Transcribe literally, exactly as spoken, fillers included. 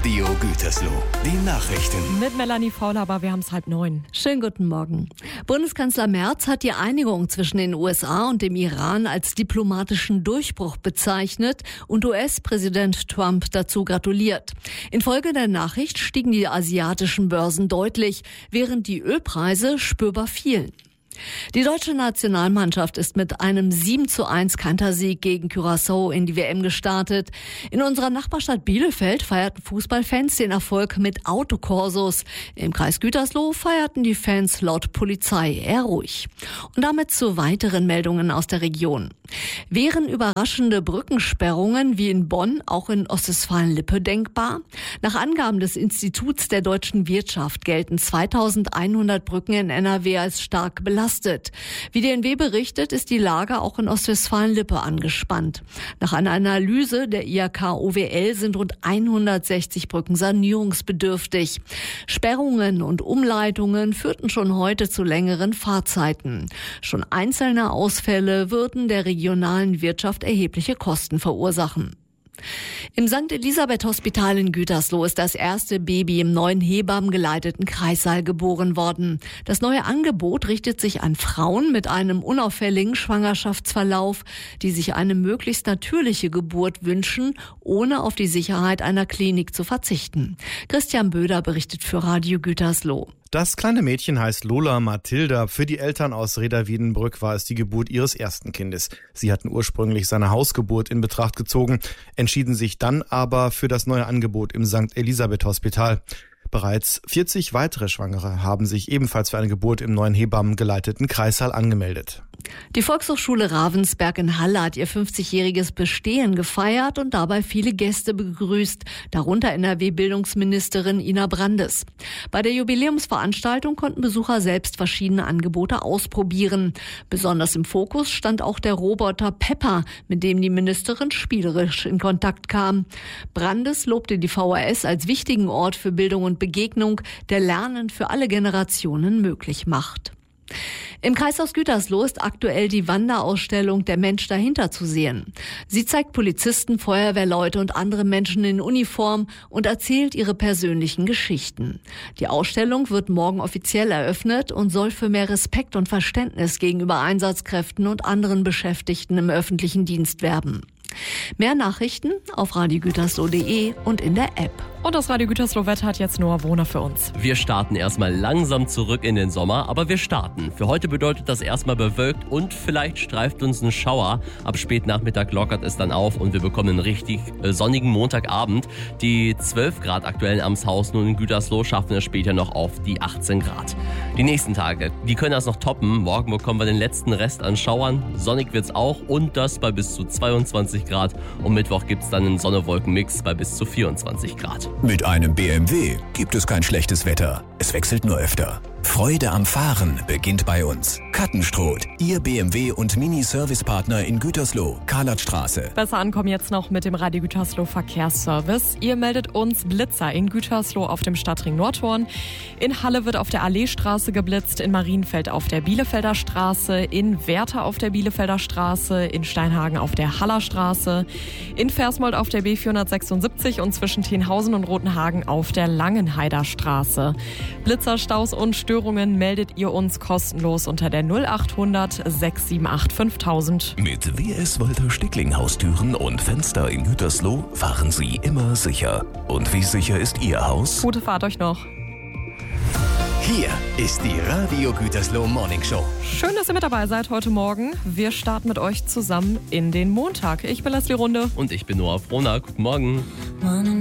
Radio Gütersloh, die Nachrichten. Mit Melanie Fauler, aber wir haben es halb neun. Schönen guten Morgen. Bundeskanzler Merz hat die Einigung zwischen den U S A und dem Iran als diplomatischen Durchbruch bezeichnet und U S-Präsident Trump dazu gratuliert. Infolge der Nachricht stiegen die asiatischen Börsen deutlich, während die Ölpreise spürbar fielen. Die deutsche Nationalmannschaft ist mit einem sieben zu eins Kantersieg gegen Curaçao in die W M gestartet. In unserer Nachbarstadt Bielefeld feierten Fußballfans den Erfolg mit Autokorsos. Im Kreis Gütersloh feierten die Fans laut Polizei eher ruhig. Und damit zu weiteren Meldungen aus der Region. Wären überraschende Brückensperrungen wie in Bonn auch in Ostwestfalen-Lippe denkbar? Nach Angaben des Instituts der deutschen Wirtschaft gelten zweitausendeinhundert Brücken in N R W als stark belastet. Wie D N W berichtet, ist die Lage auch in Ostwestfalen-Lippe angespannt. Nach einer Analyse der I H K O W L sind rund hundertsechzig Brücken sanierungsbedürftig. Sperrungen und Umleitungen führten schon heute zu längeren Fahrzeiten. Schon einzelne Ausfälle würden der regionalen Wirtschaft erhebliche Kosten verursachen. Im Sankt Elisabeth Hospital in Gütersloh ist das erste Baby im neuen hebammengeleiteten Kreissaal geboren worden. Das neue Angebot richtet sich an Frauen mit einem unauffälligen Schwangerschaftsverlauf, die sich eine möglichst natürliche Geburt wünschen, ohne auf die Sicherheit einer Klinik zu verzichten. Christian Böder berichtet für Radio Gütersloh. Das kleine Mädchen heißt Lola Mathilda. Für die Eltern aus Reda-Wiedenbrück war es die Geburt ihres ersten Kindes. Sie hatten ursprünglich seine Hausgeburt in Betracht gezogen, entschieden sich dann aber für das neue Angebot im Sankt Elisabeth Hospital. Bereits vierzig weitere Schwangere haben sich ebenfalls für eine Geburt im neuen hebammengeleiteten Kreissaal angemeldet. Die Volkshochschule Ravensberg in Halle hat ihr fünfzigjähriges Bestehen gefeiert und dabei viele Gäste begrüßt, darunter N R W-Bildungsministerin Ina Brandes. Bei der Jubiläumsveranstaltung konnten Besucher selbst verschiedene Angebote ausprobieren. Besonders im Fokus stand auch der Roboter Pepper, mit dem die Ministerin spielerisch in Kontakt kam. Brandes lobte die V H S als wichtigen Ort für Bildung und Begegnung, der Lernen für alle Generationen möglich macht. Im Kreishaus Gütersloh ist aktuell die Wanderausstellung Der Mensch dahinter zu sehen. Sie zeigt Polizisten, Feuerwehrleute und andere Menschen in Uniform und erzählt ihre persönlichen Geschichten. Die Ausstellung wird morgen offiziell eröffnet und soll für mehr Respekt und Verständnis gegenüber Einsatzkräften und anderen Beschäftigten im öffentlichen Dienst werben. Mehr Nachrichten auf radio gütersloh punkt de und in der App. Und das Radio Gütersloh Wetter hat jetzt Noah Wohner für uns. Wir starten erstmal langsam zurück in den Sommer, aber wir starten. Für heute bedeutet das erstmal bewölkt und vielleicht streift uns ein Schauer. Ab Spätnachmittag lockert es dann auf und wir bekommen einen richtig äh, sonnigen Montagabend. Die zwölf Grad aktuell in Amshausen und in Gütersloh schaffen es später noch auf die achtzehn Grad. Die nächsten Tage, die können das noch toppen. Morgen bekommen wir den letzten Rest an Schauern. Sonnig wird's auch und das bei bis zu zweiundzwanzig Grad. Und Mittwoch gibt's dann einen Sonne-Wolken-Mix bei bis zu vierundzwanzig Grad. Mit einem B M W gibt es kein schlechtes Wetter. Es wechselt nur öfter. Freude am Fahren beginnt bei uns. Kattenstroth, Ihr B M W und Mini-Service-Partner in Gütersloh, Karlatstraße. Besser ankommen jetzt noch mit dem Radio Gütersloh Verkehrsservice. Ihr meldet uns Blitzer in Gütersloh auf dem Stadtring Nordhorn. In Halle wird auf der Alleestraße geblitzt, in Marienfeld auf der Bielefelder Straße, in Werther auf der Bielefelder Straße, in Steinhagen auf der Haller Straße, in Versmold auf der B vierhundertsechsundsiebzig und zwischen Tenhausen und Rotenhagen auf der Langenheider Straße. Blitzerstaus und Störungen meldet ihr uns kostenlos unter der null achthundert sechs sieben acht fünftausend. Mit W S Walter Stickling Haustüren und Fenster in Gütersloh fahren Sie immer sicher. Und wie sicher ist Ihr Haus? Gute Fahrt euch noch. Hier ist die Radio Gütersloh Morning Show. Schön, dass ihr mit dabei seid heute Morgen. Wir starten mit euch zusammen in den Montag. Ich bin Leslie Runde. Und ich bin Noah Frohner. Guten Morgen.